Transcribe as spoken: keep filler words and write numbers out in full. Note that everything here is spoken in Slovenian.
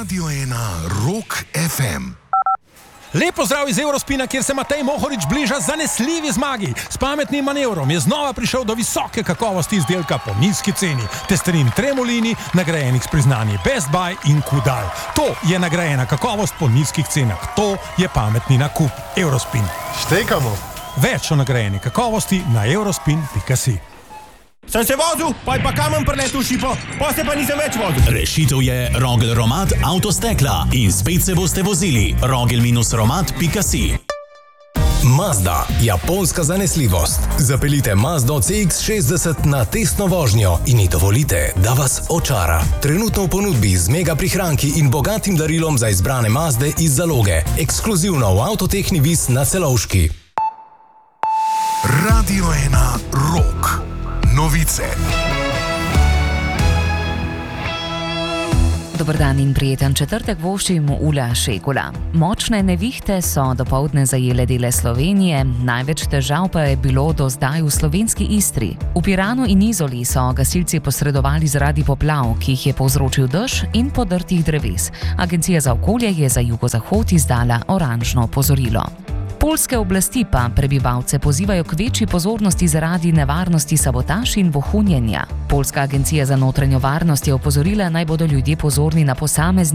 Radio ena Rock ef em. Lepo zdrav iz Eurospina, kjer se Matej Mohorič bliža zanesljivi zmagi. S pametnim manevrom je znova prišel do visoke kakovosti izdelka po nizki ceni. Testerin Tremolini, nagrajenih s priznanji Best Buy in Kudal. To je nagrajena kakovost po nizkih cenah. To je pametni nakup. Eurospin. Štekamo. Več o nagrajeni kakovosti na eurospin pika si. Sem se vozil, pa je pa kamen preletel v šipo, pa se pa nisem več vozil. Rešitev je Rogel Romat Avtostekla in spet se boste vozili. rogel romat pika si. Mazda, japonska zanesljivost. Zapeljite Mazdo C X šestdeset na testno vožnjo in ji dovolite, da vas očara. Trenutno v ponudbi z mega prihranki in bogatim darilom za izbrane Mazde iz zaloge. Ekskluzivno v Avtotehni Vis na Celovški. Radio ena Rock. Novice. Dober dan in prijeten četrtek voščim Ula Šekula. Močne nevihte so dopoldne zajele dele Slovenije, največ težav pa je bilo do zdaj v slovenski Istri. V Piranu in Izoli so gasilci posredovali zaradi poplav, ki jih je povzročil dež in podrtih dreves. Agencija za okolje je za jugozahod izdala oranžno opozorilo. Poljske oblasti pa prebivalce pozivajo k večji pozornosti zaradi nevarnosti sabotaž in vohunjenja. Poljska agencija za notranjo varnost je opozorila, naj bodo ljudje pozorni na posamezni